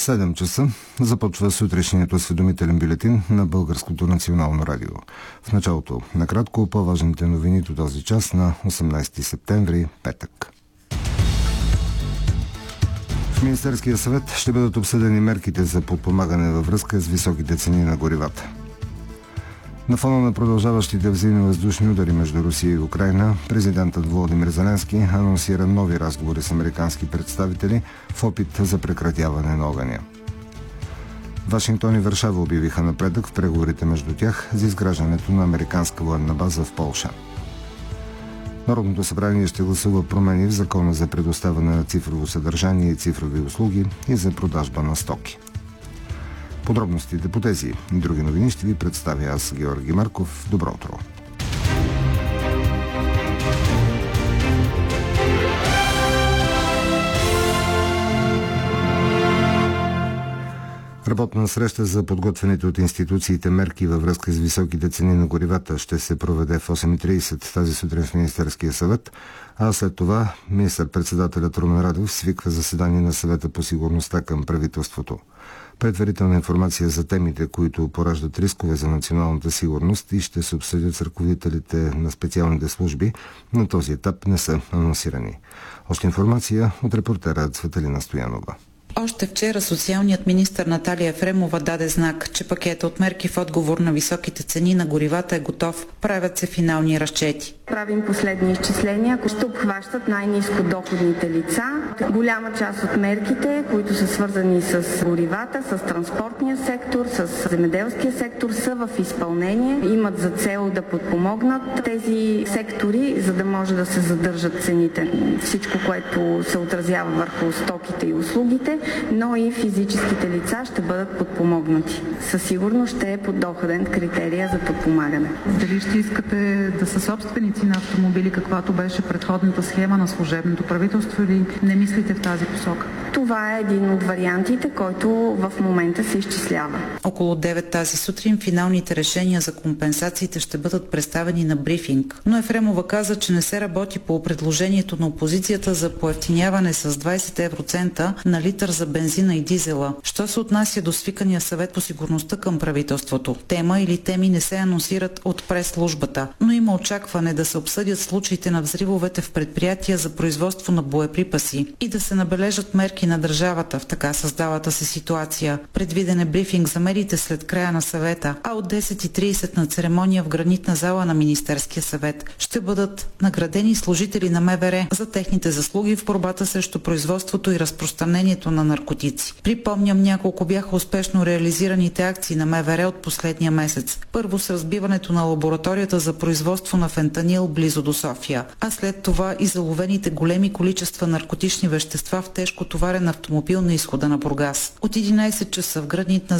7 часа започва сутрешният осведомителен бюлетин на Българското национално радио. В началото, накратко, по-важните новини до този час на 18 септември, петък. В Министерския съвет ще бъдат обсъдени мерките за подпомагане във връзка с високите цени на горивата. На фона на продължаващите взаимни въздушни удари между Русия и Украйна, президентът Володимир Зеленски анонсира нови разговори с американски представители в опит за прекратяване на огъня. Вашингтон и Варшава обявиха напредък в преговорите между тях за изграждането на американска военна база в Полша. Народното събрание ще гласува промени в Закона за предоставяне на цифрово съдържание и цифрови услуги и за продажба на стоки. Подробностите по тези и други новини ще ви представя аз, Георги Марков. Добро утро! Работна среща за подготвените от институциите мерки във връзка с високите цени на горивата ще се проведе в 8:30 тази сутрин в Министерския съвет, а след това министър-председателят Румен Радев свиква заседание на съвета по сигурността към правителството. Предварителна информация за темите, които пораждат рискове за националната сигурност и ще се обсъдят с ръководителите на специалните служби, на този етап не са анонсирани. Още информация от репортера Цветелина Стоянова. Още вчера социалният министър Наталия Ефремова даде знак, че пакета от мерки в отговор на високите цени на горивата е готов. Правят се финални разчети. Правим последни изчисления, които ще обхващат най-ниско доходните лица. Голяма част от мерките, които са свързани с горивата, с транспортния сектор, с земеделския сектор, са в изпълнение. Имат за цел да подпомогнат тези сектори, за да може да се задържат цените. Всичко, което се отразява върху стоките и услугите, но и физическите лица ще бъдат подпомогнати. Със сигурност ще е подоходен критерия за подпомагане. Дали ще искате да са собственици на автомобили, каквато беше предходната схема на служебното правителство, или не мислите в тази посока? Това е един от вариантите, който в момента се изчислява. Около 9 тази сутрин финалните решения за компенсациите ще бъдат представени на брифинг. Но Ефремова каза, че не се работи по предложението на опозицията за поевтиняване с 20 евроцента на литър за бензина и дизела. Що се отнася до свикания съвет по сигурността към правителството? Тема или теми не се анонсират от прес-службата, но има очакване да се обсъдят случаите на взривовете в предприятия за производство на боеприпаси и да се набележат мерки на държавата в така създалата се ситуация. Предвиден е брифинг за медиите след края на съвета, а от 10:30 на церемония в гранитна зала на Министерския съвет ще бъдат наградени служители на МВР за техните заслуги в борбата срещу производството и разпространението на наркотици. Припомням, няколко бяха успешно реализираните акции на МВР от последния месец. Първо с разбиването на лабораторията за производство на фентанил близо до София, а след това и заловените големи количества наркотични вещества в тежко товарен автомобил на изхода на Бургас. От 11 часа в гранитна